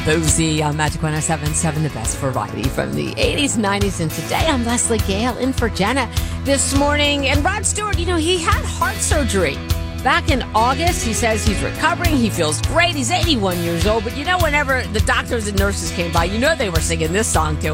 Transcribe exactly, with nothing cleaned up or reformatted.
Boozy on Magic one oh seven point seven, the best variety from the eighties, nineties, and today I'm Leslie Gale in for Jenna this morning. And Rod Stewart, you know, he had heart surgery back in August. He says he's recovering. He feels great. He's eighty-one years old. But you know, whenever the doctors and nurses came by, you know they were singing this song to